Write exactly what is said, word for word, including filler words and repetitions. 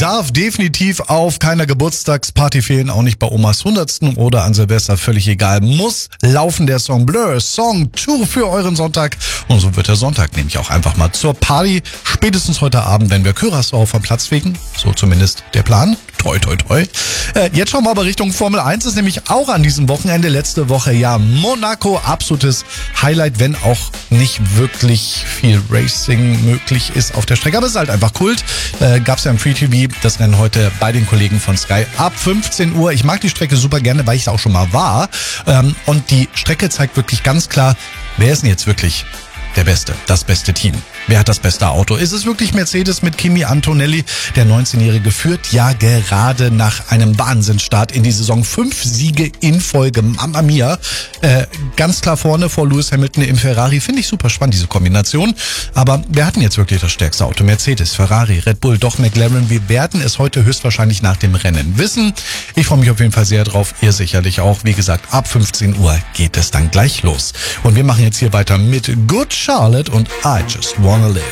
darf definitiv auf keiner Geburtstagsparty fehlen, auch nicht bei Omas hundertsten oder an Silvester, völlig egal. Muss laufen der Song Blur, Song zwei für euren Sonntag. Und so wird der Sonntag nämlich auch einfach mal zur Party. Spätestens heute Abend, wenn wir Curaçao vom Platz fegen. So zumindest der Plan. Toi, toi, toi. Äh, jetzt schauen wir aber Richtung Formel eins. Ist nämlich auch an diesem Wochenende. Letzte Woche ja Monaco. Absolutes Highlight, wenn auch nicht wirklich viel Racing möglich ist auf der Strecke. Aber es ist halt einfach Kult. Äh, Gab es ja im Free T V. Das Rennen heute bei den Kollegen von Sky ab fünfzehn Uhr. Ich mag die Strecke super gerne, weil ich da auch schon mal war. Ähm, und die Strecke zeigt wirklich ganz klar, wer ist denn jetzt wirklich der Beste, das beste Team? Wer hat das beste Auto? Ist es wirklich Mercedes mit Kimi Antonelli? Der neunzehnjährige führt ja gerade nach einem Wahnsinnsstart in die Saison. Fünf Siege in Folge. Mamma mia. Äh, ganz klar vorne vor Lewis Hamilton im Ferrari. Finde ich super spannend, diese Kombination. Aber wir hatten jetzt wirklich das stärkste Auto. Mercedes, Ferrari, Red Bull, doch McLaren. Wir werden es heute höchstwahrscheinlich nach dem Rennen wissen. Ich freue mich auf jeden Fall sehr drauf. Ihr sicherlich auch. Wie gesagt, ab fünfzehn Uhr geht es dann gleich los. Und wir machen jetzt hier weiter mit Good Charlotte und I Just Wanna Live.